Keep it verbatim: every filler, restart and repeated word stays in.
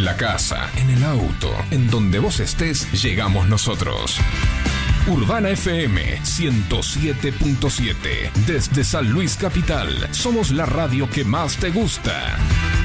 En la casa, en el auto, en donde vos estés, llegamos nosotros. Urbana F M ciento siete punto siete. Desde San Luis Capital, somos la radio que más te gusta.